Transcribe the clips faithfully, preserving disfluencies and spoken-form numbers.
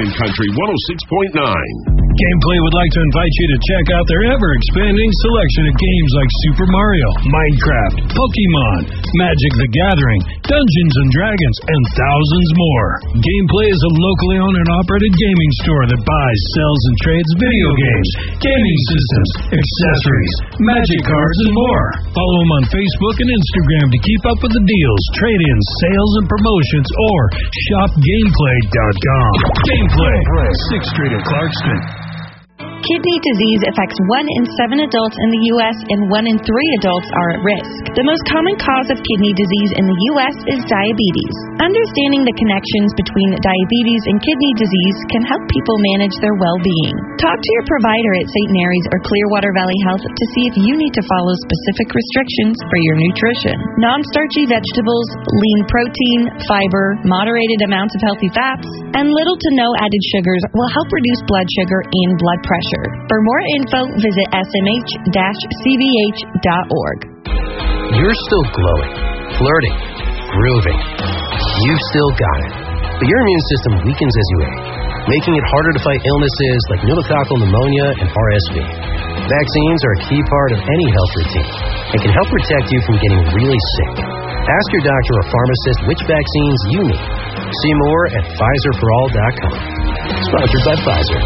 Canyon Country one oh six point nine. Gameplay would like to invite you to check out their ever-expanding selection of games like Super Mario, Minecraft, Pokemon, Magic the Gathering, Dungeons and Dragons, and thousands more. Gameplay is a locally owned and operated gaming store that buys, sells, and trades video games, gaming systems, accessories, magic cards, and more. Follow them on Facebook and Instagram to keep up with the deals, trade-ins, sales, and promotions, or shop gameplay dot com. Gameplay, sixth Street in Clarkston. Kidney disease affects one in seven adults in the U S and one in three adults are at risk. The most common cause of kidney disease in the U S is diabetes. Understanding the connections between diabetes and kidney disease can help people manage their well-being. Talk to your provider at Saint Mary's or Clearwater Valley Health to see if you need to follow specific restrictions for your nutrition. Non-starchy vegetables, lean protein, fiber, moderated amounts of healthy fats, and little to no added sugars will help reduce blood sugar and blood pressure. For more info, visit S M H C V H dot org. You're still glowing, flirting, grooving. You've still got it. But your immune system weakens as you age, making it harder to fight illnesses like pneumococcal pneumonia and R S V. Vaccines are a key part of any health routine and can help protect you from getting really sick. Ask your doctor or pharmacist which vaccines you need. See more at Pfizer for all dot com. Sponsored by Pfizer.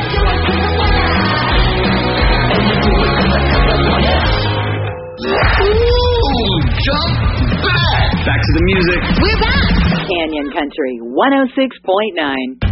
Ooh, jump back! Back to the music. We're back! Canyon Country one oh six point nine.